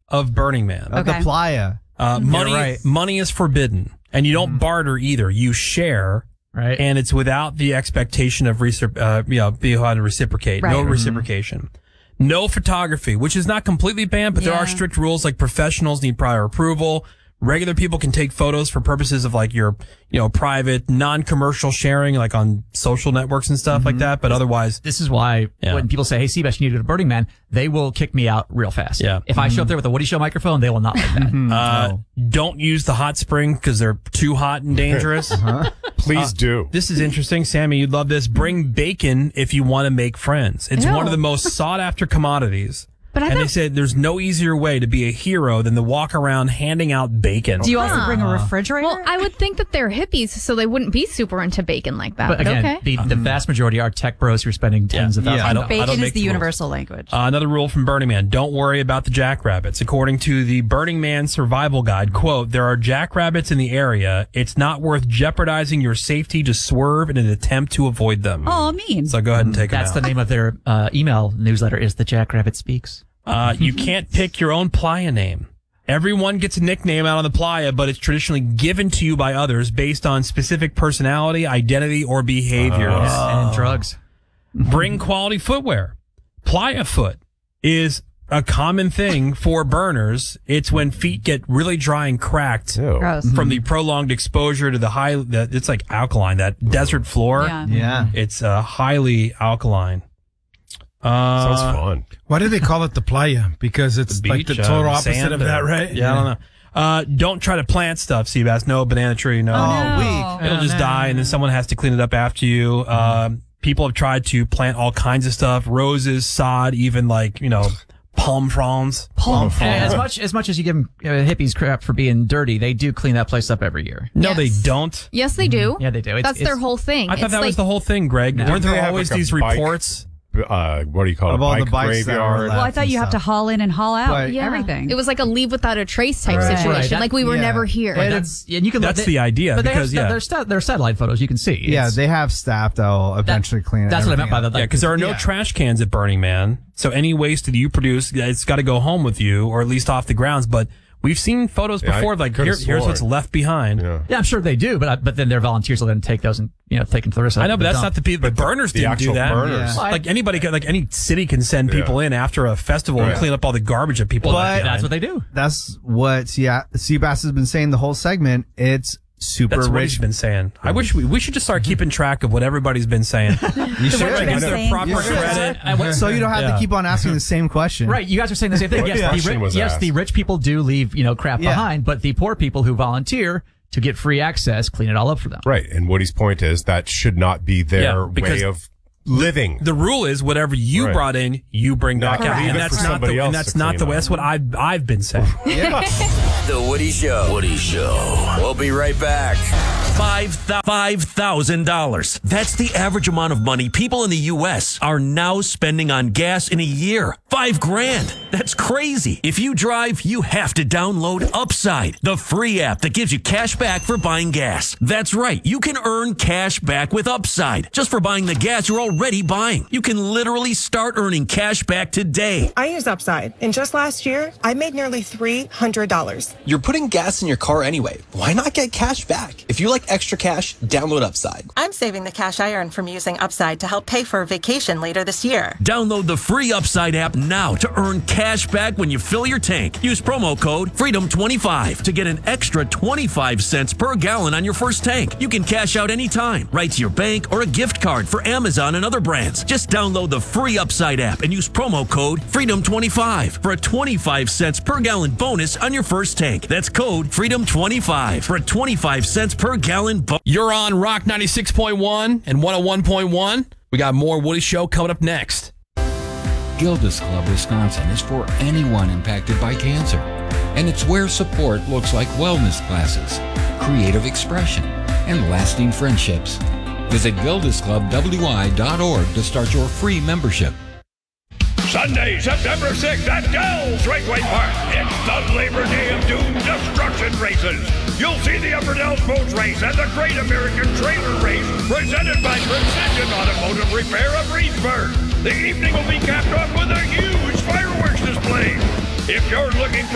of Burning Man. The playa. Money is forbidden, and you don't barter either. You share, right? And it's without the expectation of being able to reciprocate. Right. No reciprocation. No photography, which is not completely banned, but there are strict rules. Like professionals need prior approval. Regular people can take photos for purposes of like your, private, non-commercial sharing, like on social networks and stuff like that. But otherwise, this is why when people say, "Hey, Seabass, you need to go to Burning Man," they will kick me out real fast. Yeah. If I show up there with a Woody Show microphone, they will not like that. don't use the hot spring because they're too hot and dangerous. Please do. This is interesting, Sammy. You'd love this. Bring bacon if you want to make friends. It's one of the most sought after commodities. But they said there's no easier way to be a hero than to walk around handing out bacon. Do you also bring a refrigerator? Well, I would think that they're hippies, so they wouldn't be super into bacon like that. But again, okay. the vast majority are tech bros who are spending tens of thousands of dollars. Bacon is the universal language. Another rule from Burning Man. Don't worry about the jackrabbits. According to the Burning Man survival guide, quote, there are jackrabbits in the area. It's not worth jeopardizing your safety to swerve in an attempt to avoid them. Oh, mean. So go ahead and take them out. That's the name of their email newsletter is The Jackrabbit Speaks. You can't pick your own playa name. Everyone gets a nickname out on the playa, but it's traditionally given to you by others based on specific personality, identity, or behavior. And drugs. Bring quality footwear. Playa foot is a common thing for burners. It's when feet get really dry and cracked Gross. from the prolonged exposure to it's like alkaline, that desert floor. Yeah. It's highly alkaline. Sounds fun. Why do they call it the playa? Because it's The like the beach, total opposite sand, of that, right? Yeah, I don't know. Don't try to plant stuff, Seabass. No banana tree, no. no. It'll just die, and then someone has to clean it up after you. People have tried to plant all kinds of stuff, roses, sod, even like, palm fronds. And as much as you give them hippies crap for being dirty, they do clean that place up every year. No, Yes. they don't. Yes, they do. Yeah, they do. That's their whole thing. I thought that was the whole thing, Greg. No. Weren't They there have always like a these bike- reports? What do you call it? Of all the Bike bikes that were graveyard. Well, I thought you have to haul in and haul out But- everything. It was like a leave without a trace type Right. situation. Right. Like we were Yeah. never here. Right, and you can That's the idea, But because, they're satellite photos. You can see. Yeah, It's- they have staff that'll eventually clean it. That's what I meant by that. Yeah, because there are no trash cans at Burning Man. So any waste that you produce, it's got to go home with you, or at least off the grounds. But we've seen photos before, like here's what's left behind. Yeah, I'm sure they do, but then their volunteers will then take those and take them to the rest of I know, but that's dump. not the people. The burners the didn't do actual that. burners. Yeah. Like anybody, like any city can send people in after a festival and clean up all the garbage that people. left behind. That's what they do. That's what Seabass has been saying the whole segment. It's super That's what rich. he's been saying. I wish we should just start keeping track of what everybody's been saying. You should. Everybody gives their saying. proper You should. credit. So you don't have to keep on asking the same question. Right, you guys are saying the same thing. What Yes, question was asked? the rich people do leave crap Yeah. behind, but the poor people who volunteer to get free access clean it all up for them. Right. And Woody's point is that should not be their because way of living. The rule is whatever you Right. brought in, you bring back out, Leave and it that's for not somebody the else and that's to not the clean way. up. That's what I've been saying. The Woody Show. Woody Show. We'll be right back. $5,000. That's the average amount of money people in the U.S. are now spending on gas in a year. $5,000. That's crazy. If you drive, you have to download Upside, the free app that gives you cash back for buying gas. That's right. You can earn cash back with Upside just for buying the gas you're already buying. You can literally start earning cash back today. I use Upside, and just last year, I made nearly $300. You're putting gas in your car anyway. Why not get cash back? If you like extra cash, download Upside. I'm saving the cash I earned from using Upside to help pay for a vacation later this year. Download the free Upside app now to earn cash back when you fill your tank. Use promo code FREEDOM25 to get an extra 25 cents per gallon on your first tank. You can cash out anytime, right to your bank or a gift card for Amazon and other brands. Just download the free Upside app and use promo code FREEDOM25 for a 25 cents per gallon bonus on your first tank. That's code FREEDOM25 for a 25 cents per gallon bonus. You're on Rock 96.1 and 101.1. We got more Woody Show coming up next. Gildas Club Wisconsin is for anyone impacted by cancer, and it's where support looks like wellness classes, creative expression, and lasting friendships. Visit GildasClubWI.org to start your free membership. Sunday, September 6th at Dell's Raceway Park. It's the Labor Day of Doom Destruction Races. You'll see the Upper Dells Boat Race and the Great American Trailer Race presented by Precision Automotive Repair of Reedsburg. The evening will be capped off with a huge fireworks display. If you're looking for